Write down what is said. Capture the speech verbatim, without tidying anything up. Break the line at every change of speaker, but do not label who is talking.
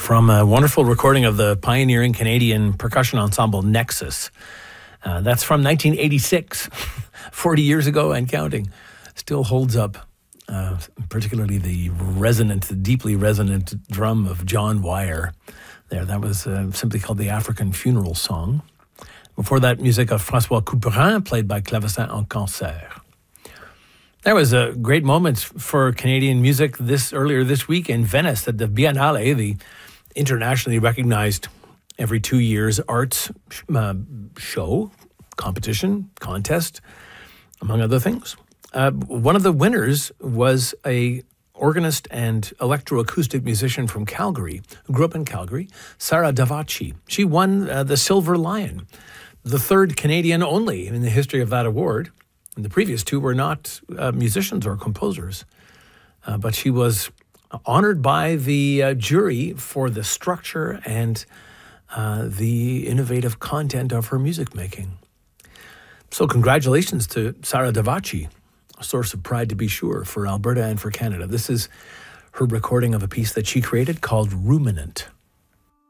from a wonderful recording of the pioneering Canadian percussion ensemble Nexus. Uh, that's from nineteen eighty-six, forty years ago and counting. Still holds up, uh, particularly the resonant, the deeply resonant drum of John Wire. There, that was uh, simply called the African Funeral Song. Before that, music of François Couperin, played by Clavecin en concert. There was a great moment for Canadian music this earlier this week in Venice at the Biennale, the internationally recognized every two years arts uh, show, competition, contest, among other things. Uh, one of the winners was a organist and electroacoustic musician from Calgary, who grew up in Calgary, Sarah Davachi. She won uh, the Silver Lion, the third Canadian only in the history of that award. And the previous two were not uh, musicians or composers, uh, but she was honored by the uh, jury for the structure and uh, the innovative content of her music making. So congratulations to Sarah Davachi, a source of pride to be sure for Alberta and for Canada. This is her recording of a piece that she created called Ruminant.